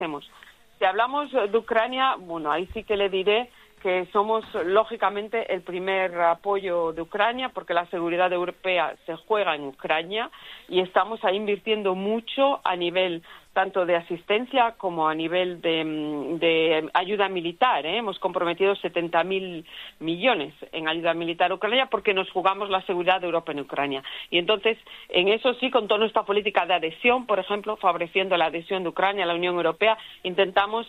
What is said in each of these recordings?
Si hablamos de Ucrania, bueno, ahí sí que le diré que somos, lógicamente, el primer apoyo de Ucrania, porque la seguridad europea se juega en Ucrania y estamos ahí invirtiendo mucho a nivel tanto de asistencia como a nivel de ayuda militar. Hemos comprometido 70.000 millones en ayuda militar a Ucrania porque nos jugamos la seguridad de Europa en Ucrania. Y entonces, en eso sí, con toda nuestra política de adhesión, por ejemplo, favoreciendo la adhesión de Ucrania a la Unión Europea, intentamos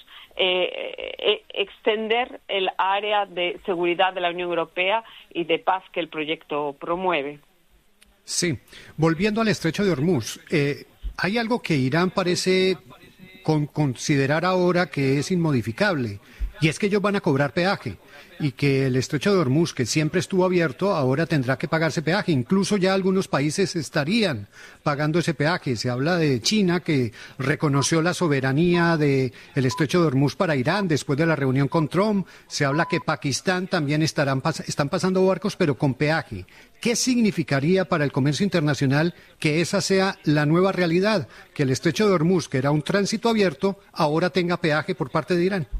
extender el área de seguridad de la Unión Europea y de paz que el proyecto promueve. Sí, volviendo al estrecho de Hormuz, hay algo que Irán parece considerar ahora que es inmodificable, y es que ellos van a cobrar peaje, y que el estrecho de Hormuz, que siempre estuvo abierto, ahora tendrá que pagarse peaje. Incluso ya algunos países estarían pagando ese peaje. Se habla de China, que reconoció la soberanía del estrecho de Hormuz para Irán después de la reunión con Trump. Se habla que Pakistán también están pasando barcos, pero con peaje. ¿Qué significaría para el comercio internacional que esa sea la nueva realidad? Que el estrecho de Hormuz, que era un tránsito abierto, ahora tenga peaje por parte de Irán.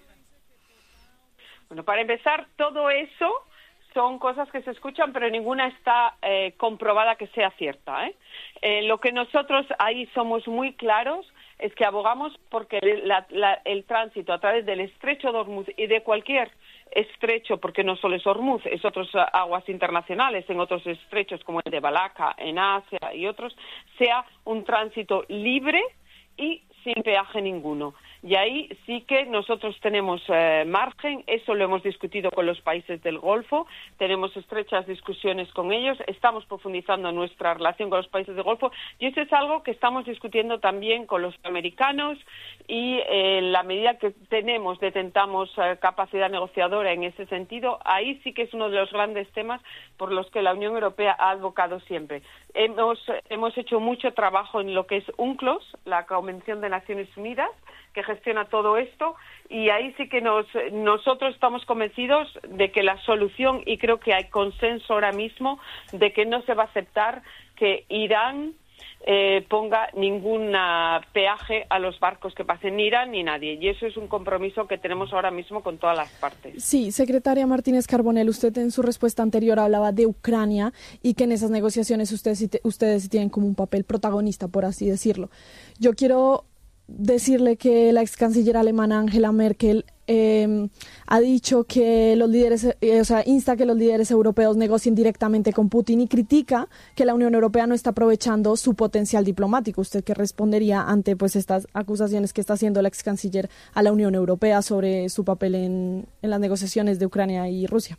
Bueno, para empezar, todo eso son cosas que se escuchan, pero ninguna está comprobada que sea cierta. Lo que nosotros ahí somos muy claros es que abogamos porque el tránsito a través del estrecho de Hormuz y de cualquier estrecho, porque no solo es Hormuz, es otras aguas internacionales, en otros estrechos como el de Malaca, en Asia y otros, sea un tránsito libre y sin peaje ninguno. Y ahí sí que nosotros tenemos margen, eso lo hemos discutido con los países del Golfo, tenemos estrechas discusiones con ellos, estamos profundizando nuestra relación con los países del Golfo y eso es algo que estamos discutiendo también con los americanos y en la medida que detentamos capacidad negociadora en ese sentido, ahí sí que es uno de los grandes temas por los que la Unión Europea ha advocado siempre. Hemos hecho mucho trabajo en lo que es UNCLOS, la Convención de Naciones Unidas, que gestiona todo esto, y ahí sí que nosotros estamos convencidos de que la solución, y creo que hay consenso ahora mismo, de que no se va a aceptar que Irán ponga ningún peaje a los barcos que pasen, ni Irán ni nadie, y eso es un compromiso que tenemos ahora mismo con todas las partes. Sí, secretaria Martínez Carbonell, usted en su respuesta anterior hablaba de Ucrania y que en esas negociaciones ustedes tienen como un papel protagonista, por así decirlo. Yo quiero decirle que la ex canciller alemana Angela Merkel ha dicho que los líderes, insta que los líderes europeos negocien directamente con Putin y critica que la Unión Europea no está aprovechando su potencial diplomático. ¿Usted qué respondería ante estas acusaciones que está haciendo la ex canciller a la Unión Europea sobre su papel en las negociaciones de Ucrania y Rusia?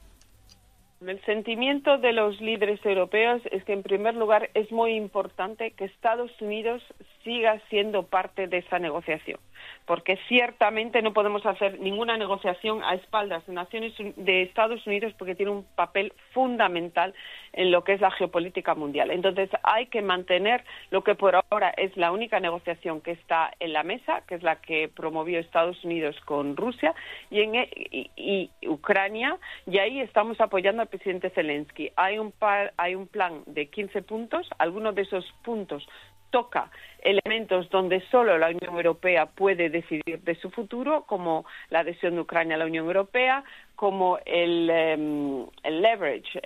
El sentimiento de los líderes europeos es que, en primer lugar, es muy importante que Estados Unidos siga siendo parte de esa negociación, porque ciertamente no podemos hacer ninguna negociación a espaldas de Estados Unidos porque tiene un papel fundamental en lo que es la geopolítica mundial. Entonces hay que mantener lo que por ahora es la única negociación que está en la mesa, que es la que promovió Estados Unidos con Rusia y Ucrania, y ahí estamos apoyando al presidente Zelensky. Hay un plan de 15 puntos, algunos de esos puntos toca elementos donde solo la Unión Europea puede decidir de su futuro, como la adhesión de Ucrania a la Unión Europea, como el leverage,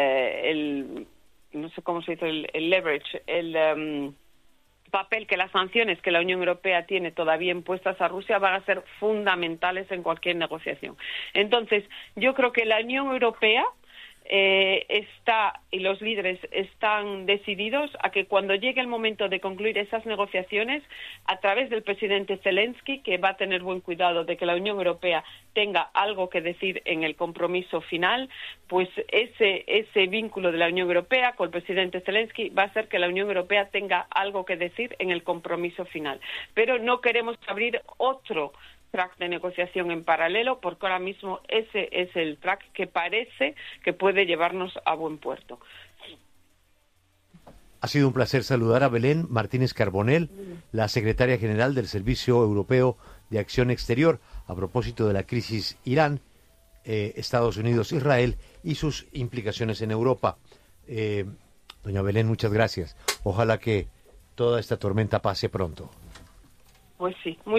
no sé cómo se dice el leverage, papel que las sanciones que la Unión Europea tiene todavía impuestas a Rusia van a ser fundamentales en cualquier negociación. Entonces, yo creo que la Unión Europea y los líderes están decididos a que cuando llegue el momento de concluir esas negociaciones, a través del presidente Zelensky, que va a tener buen cuidado de que la Unión Europea tenga algo que decir en el compromiso final, pues ese vínculo de la Unión Europea con el presidente Zelensky va a hacer que la Unión Europea tenga algo que decir en el compromiso final. Pero no queremos abrir otro track de negociación en paralelo, porque ahora mismo ese es el track que parece que puede llevarnos a buen puerto. Ha sido un placer saludar a Belén Martínez Carbonell, la secretaria general del Servicio Europeo de Acción Exterior, a propósito de la crisis Irán, Estados Unidos, Israel y sus implicaciones en Europa. Doña Belén, muchas gracias. Ojalá que toda esta tormenta pase pronto. Pues sí.